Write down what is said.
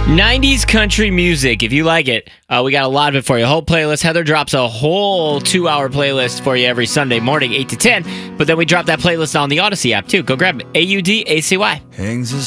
90s country music. If you like it, we got a lot of it for you. A whole playlist. Heather drops a whole 2-hour playlist for you every Sunday morning, 8 to 10. But then we drop that playlist on the Odyssey app, too. Go grab it. AUDACY. Hangs